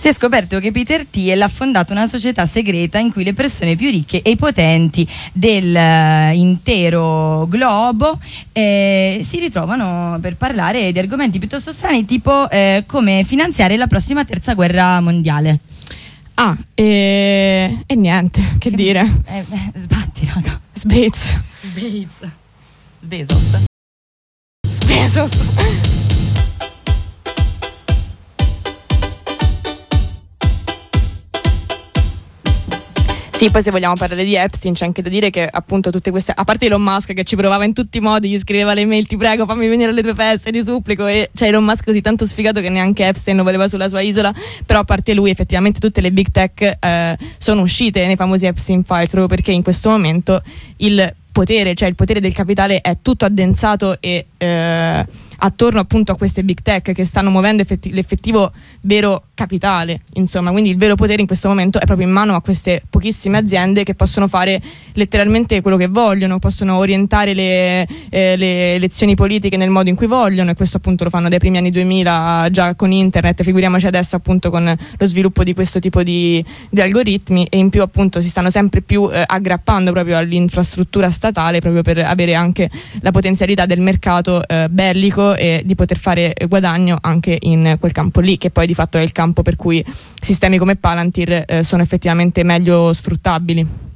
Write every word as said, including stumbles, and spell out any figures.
Si è scoperto che Peter Thiel ha fondato una società segreta in cui le persone più ricche e potenti dell'intero globo eh, si ritrovano per parlare di argomenti piuttosto strani, tipo eh, come finanziare la prossima terza guerra mondiale. Ah, e, e niente, che, che dire? Eh, eh, sbatti, raga. Sbez. Sbez. Sbezos. Sbezos. Sì, poi se vogliamo parlare di Epstein c'è anche da dire che appunto tutte queste, a parte Elon Musk che ci provava in tutti i modi, gli scriveva le mail, ti prego fammi venire alle tue feste, ti supplico, e c'è Elon Musk così tanto sfigato che neanche Epstein lo voleva sulla sua isola, però a parte lui effettivamente tutte le big tech eh, sono uscite nei famosi Epstein Files, proprio perché in questo momento il potere, cioè il potere del capitale è tutto addensato e eh, attorno appunto a queste big tech che stanno muovendo effetti- l'effettivo vero capitale, insomma, quindi il vero potere in questo momento è proprio in mano a queste pochissime aziende che possono fare letteralmente quello che vogliono, possono orientare le, eh, le elezioni politiche nel modo in cui vogliono, e questo appunto lo fanno dai primi anni duemila già con internet, figuriamoci adesso appunto con lo sviluppo di questo tipo di, di algoritmi, e in più appunto si stanno sempre più eh, aggrappando proprio all'infrastruttura statale proprio per avere anche la potenzialità del mercato eh, bellico e di poter fare guadagno anche in quel campo lì, che poi di fatto è il campo per cui sistemi come Palantir eh, sono effettivamente meglio sfruttabili.